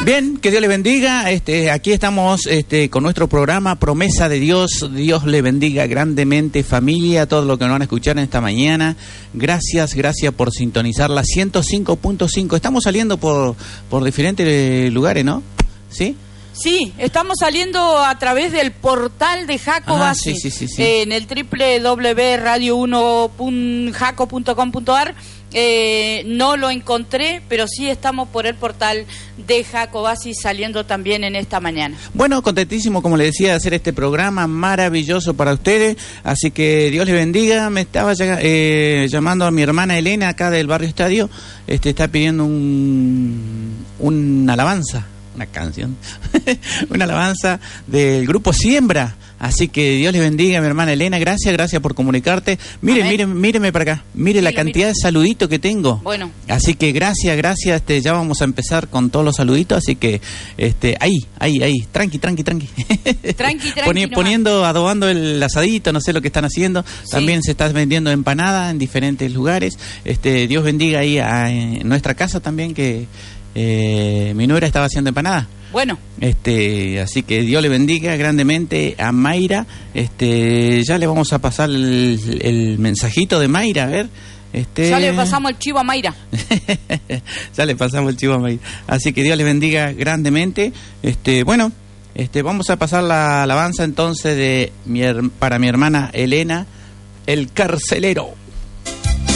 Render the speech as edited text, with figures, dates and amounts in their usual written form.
Bien, que Dios le bendiga. Aquí estamos con nuestro programa Promesa de Dios. Dios le bendiga grandemente, familia, todo lo que nos van a escuchar en esta mañana. Gracias por sintonizar la 105.5. Estamos saliendo por diferentes lugares, ¿no? ¿Sí? Sí, estamos saliendo a través del portal de Jaco Bassi, sí. En el www.radio1.jaco.com.ar. No lo encontré, pero sí estamos por el portal de Jaco Bassi saliendo también en esta mañana. Bueno, contentísimo, como le decía, de hacer este programa maravilloso para ustedes, así que Dios les bendiga. Me estaba llamando a mi hermana Elena, acá del barrio Estadio, está pidiendo una alabanza, una canción, una alabanza del grupo Siembra. Así que Dios les bendiga, mi hermana Elena. Gracias por comunicarte. Míreme para acá. Mire la cantidad de saluditos que tengo. Bueno. Así que gracias. Ya vamos a empezar con todos los saluditos. Así que ahí. Tranqui. Adobando el asadito, no sé lo que están haciendo. Sí. También se está vendiendo empanada en diferentes lugares. Dios bendiga ahí en nuestra casa también, que mi nuera estaba haciendo empanada. Bueno. Así que Dios le bendiga grandemente a Mayra. Ya le vamos a pasar el mensajito de Mayra, a ver. Ya le pasamos el chivo a Mayra. Ya le pasamos el chivo a Mayra. Así que Dios le bendiga grandemente. Vamos a pasar la alabanza entonces para mi hermana Elena, el carcelero.